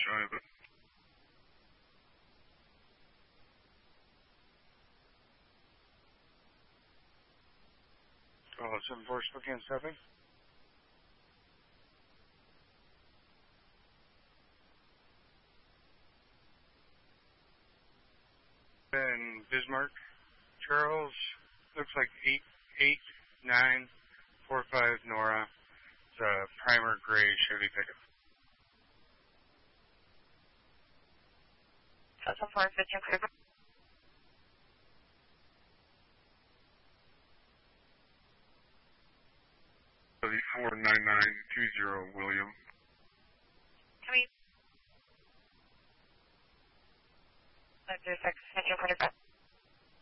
shy of it. Oh, 7-4 Spokane 7. And Bismarck, Charles, looks like 88945 Nora. It's a primer gray Chevy pickup. 7-4 15 clear. 749920 William. Come in. 526 15 45.